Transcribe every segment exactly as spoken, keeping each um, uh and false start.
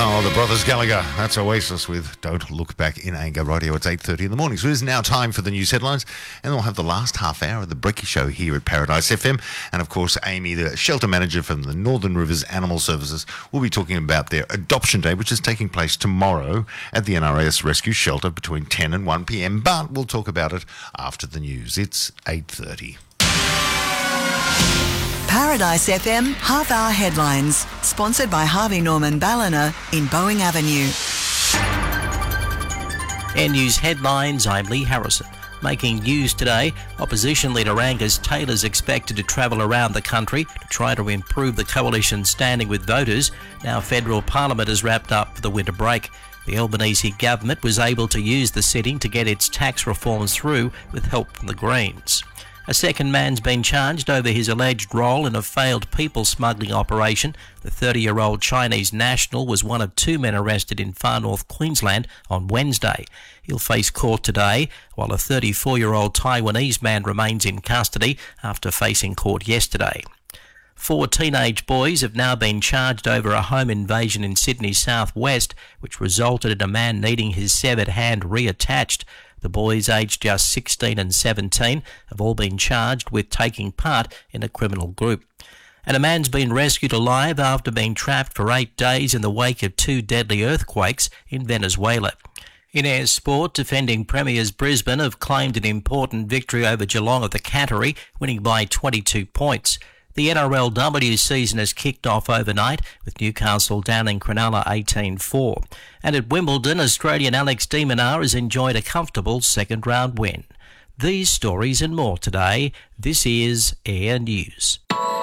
Oh, the Brothers Gallagher. That's Oasis with Don't Look Back in Anger. Radio, it's eight thirty in the morning. So it is now time for the news headlines, and we'll have the last half hour of the Brekkie Show here at Paradise F M. And, of course, Amy, the shelter manager from the Northern Rivers Animal Services, will be talking about their Adoption Day, which is taking place tomorrow at the N R S Rescue Shelter between ten and one p.m. But we'll talk about it after the news. It's eight thirty. Paradise F M half-hour headlines, sponsored by Harvey Norman Ballina in Boeing Avenue. Air News headlines, I'm Lee Harrison. Making news today, opposition leader Angus Taylor is expected to travel around the country to try to improve the coalition's standing with voters. Now federal parliament is wrapped up for the winter break. The Albanese government was able to use the sitting to get its tax reforms through with help from the Greens. A second man's been charged over his alleged role in a failed people smuggling operation. The thirty-year-old Chinese national was one of two men arrested in far north Queensland on Wednesday. He'll face court today, while a thirty-four-year-old Taiwanese man remains in custody after facing court yesterday. Four teenage boys have now been charged over a home invasion in Sydney's southwest, which resulted in a man needing his severed hand reattached. The boys, aged just sixteen and seventeen, have all been charged with taking part in a criminal group. And a man's been rescued alive after being trapped for eight days in the wake of two deadly earthquakes in Venezuela. In Ayr sport, defending premiers Brisbane have claimed an important victory over Geelong at the Cattery, winning by twenty-two points. The N R L W season has kicked off overnight with Newcastle downing Cronulla eighteen four. And at Wimbledon, Australian Alex de Minaur has enjoyed a comfortable second round win. These stories and more today. This is Air News.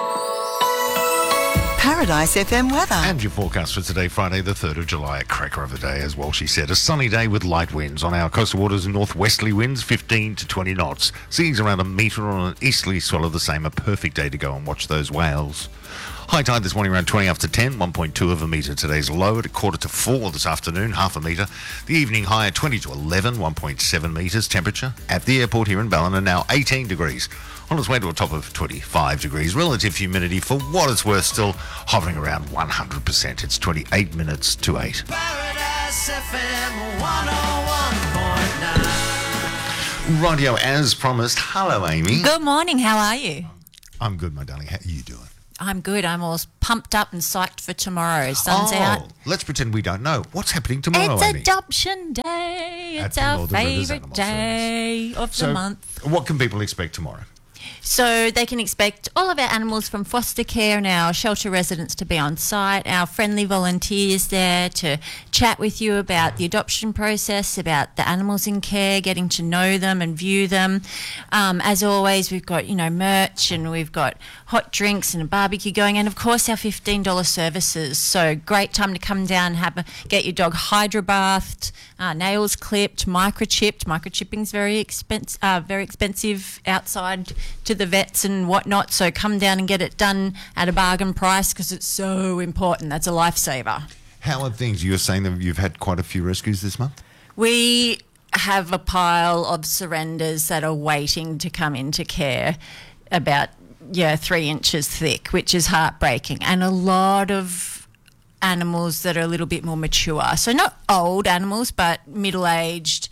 Paradise F M weather. And your forecast for today, Friday the third of July, a cracker of a day, as Walshy said. A sunny day with light winds. On our coastal waters, northwesterly winds fifteen to twenty knots. Seas around a metre on an easterly swell of the same. A perfect day to go and watch those whales. High tide this morning around twenty after ten, one point two of a metre. Today's low at a quarter to four this afternoon, half a metre. The evening high at twenty to eleven, one point seven metres. Temperature at the airport here in Ballina now eighteen degrees. On its way to a top of twenty-five degrees. Relative humidity, for what it's worth, still hovering around one hundred percent. It's twenty-eight minutes to eight. Paradise F M one oh one point nine. Radio, as promised. Hello, Amy. Good morning. How are you? I'm good, my darling. How are you doing? I'm good. I'm all pumped up and psyched for tomorrow. Sun's oh, out. Let's pretend we don't know. What's happening tomorrow, It's Amy? Adoption Day. At It's the our Northern Rivers favourite Animal day Service. of So, the month. what can people expect tomorrow? So they can expect all of our animals from foster care and our shelter residents to be on site, our friendly volunteers there to chat with you about the adoption process, about the animals in care, getting to know them and view them. Um, as always, we've got, you know, merch and we've got hot drinks and a barbecue going, and of course our fifteen dollars services. So great time to come down and have a, get your dog hydrobathed, uh, nails clipped, microchipped. Microchipping's very expensive, uh, very expensive outside to the vets and whatnot, so come down and get it done at a bargain price because it's so important. That's a lifesaver. How are things? You were saying that you've had quite a few rescues this month? We have a pile of surrenders that are waiting to come into care, about yeah three inches thick, which is heartbreaking, and a lot of animals that are a little bit more mature. So not old animals, but middle-aged,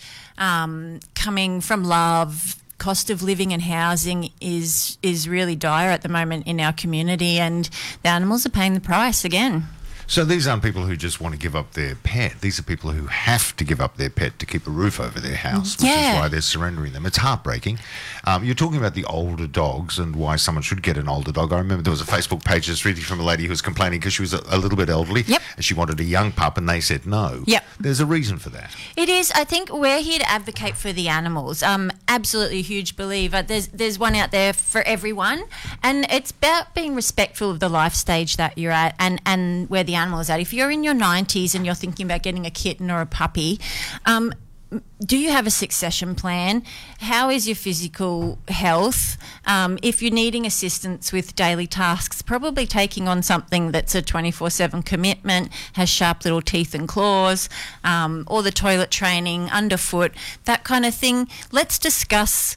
um, coming from love. Cost of living and housing is is really dire at the moment in our community, and the animals are paying the price again. So these aren't people who just want to give up their pet. These are people who have to give up their pet to keep a roof over their house, which Yeah. is why they're surrendering them. It's heartbreaking. Um, you're talking about the older dogs and why someone should get an older dog. I remember there was a Facebook page just reading from a lady who was complaining because she was a, a little bit elderly. Yep. And she wanted a young pup and they said no. Yep. There's a reason for that. It is. I think we're here to advocate for the animals. Um, absolutely a huge believer. There's there's one out there for everyone, and it's about being respectful of the life stage that you're at and, and where the animal is at. If you're in your nineties and you're thinking about getting a kitten or a puppy, um, do you have a succession plan? How is your physical health? Um, if you're needing assistance with daily tasks, probably taking on something that's a twenty-four seven commitment, has sharp little teeth and claws, um, or the toilet training, underfoot, that kind of thing. Let's discuss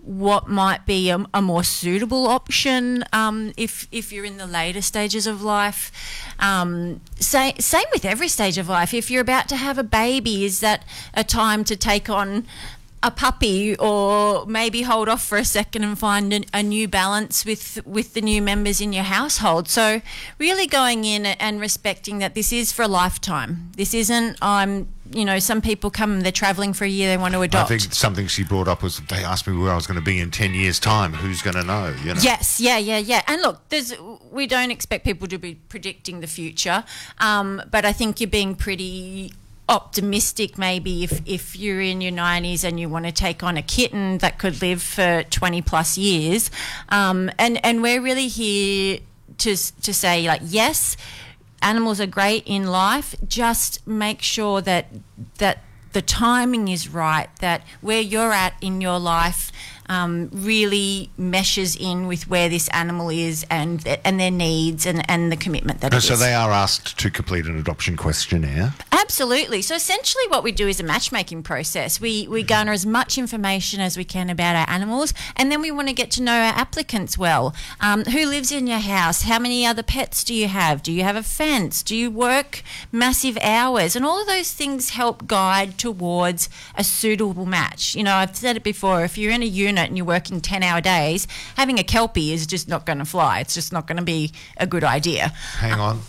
what might be a, a more suitable option um, if if you're in the later stages of life. Um, say, same with every stage of life. If you're about to have a baby, is that a time to take on a puppy, or maybe hold off for a second and find a, a new balance with with the new members in your household? So really going in and respecting that this is for a lifetime. This isn't, I'm, you know, some people come, they're travelling for a year, they want to adopt. I think something she brought up was they asked me where I was going to be in ten years' time. Who's going to know? You know? Yes, yeah, yeah, yeah. And look, there's we don't expect people to be predicting the future, um, but I think you're being pretty optimistic maybe if, if you're in your nineties and you want to take on a kitten that could live for twenty plus years. Um, and, and we're really here to, to say, like, yes, animals are great in life. Just make sure that that the timing is right, that where you're at in your life um, really meshes in with where this animal is and and their needs and, and the commitment that Oh, it so is. they are asked to complete an adoption questionnaire. Absolutely. So essentially what we do is a matchmaking process. We we garner as much information as we can about our animals, and then we want to get to know our applicants well. Um, who lives in your house? How many other pets do you have? Do you have a fence? Do you work massive hours? And all of those things help guide towards a suitable match. You know, I've said it before, if you're in a unit and you're working ten-hour days, having a Kelpie is just not going to fly. It's just not going to be a good idea. Hang on.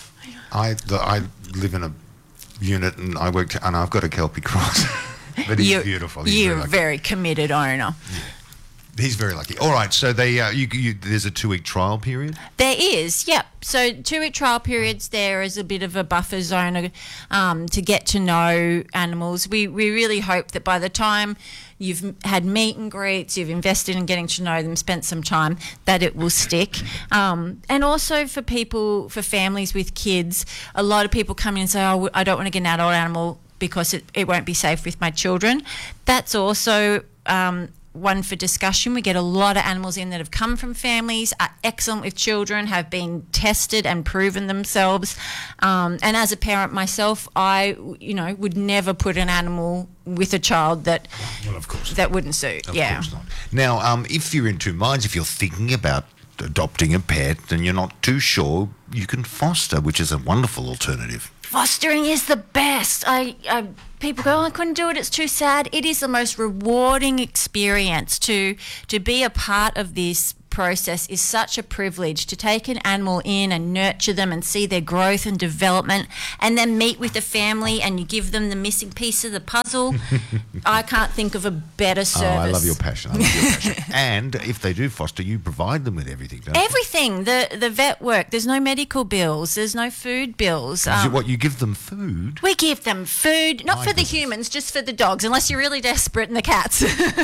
I, the, I live in a unit and I work, and I've got a Kelpie cross. But he's You're- beautiful. He's You're very a lucky. very committed owner. He's very lucky. All right, so they uh, you, you, there's a two-week trial period? There is, yep. So two-week trial periods there is a bit of a buffer zone um, to get to know animals. We we really hope that by the time you've had meet and greets, you've invested in getting to know them, spent some time, that it will stick. Um, and also for people, for families with kids, a lot of people come in and say, oh, I don't want to get an adult animal because it, it won't be safe with my children. That's also um, one for discussion. We get a lot of animals in that have come from families, are excellent with children, have been tested and proven themselves. Um, and as a parent myself, I, you know, would never put an animal with a child that Well, of course. that wouldn't suit. Of yeah. course not. Now, um, if you're in two minds, if you're thinking about adopting a pet and you're not too sure, you can foster, which is a wonderful alternative. Fostering is the best. I, I people go, oh, I couldn't do it. It's too sad. It is the most rewarding experience to to be a part of this process. Is such a privilege to take an animal in and nurture them and see their growth and development, and then meet with the family and you give them the missing piece of the puzzle. I can't think of a better service. Oh, I love your passion. I love your passion. And if they do foster, you provide them with everything, don't you? Everything, the the vet work. There's no medical bills. There's no food bills. Is it Um, what you give them food? We give them food, not My for the goodness. humans, just for the dogs, unless you're really desperate, and the cats.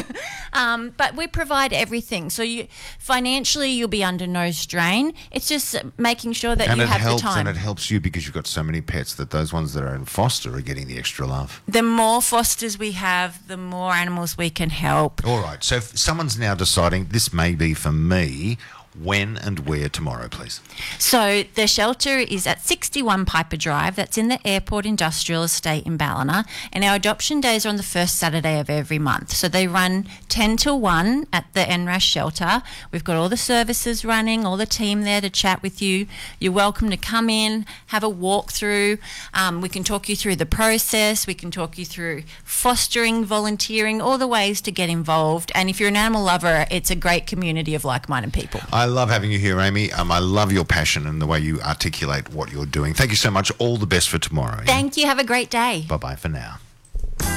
um, but we provide everything. So you financially, you'll be under no strain. It's just making sure that And you it have helps, the time. and it helps you because you've got so many pets that those ones that are in foster are getting the extra love. The more fosters we have, the more animals we can help. All right. So if someone's now deciding this may be for me, when and where tomorrow, please? So the shelter is at sixty-one Piper Drive. That's in the Airport Industrial Estate in Ballina. And our adoption days are on the first Saturday of every month. So they run ten till one at the N R A S shelter. We've got all the services running, all the team there to chat with you. You're welcome to come in, have a walk through. Um, we can talk you through the process. We can talk you through fostering, volunteering, all the ways to get involved. And if you're an animal lover, it's a great community of like-minded people. I love having you here, Amy. Um, I love your passion and the way you articulate what you're doing. Thank you so much. All the best for tomorrow. Thank you. Have a great day. Bye-bye for now.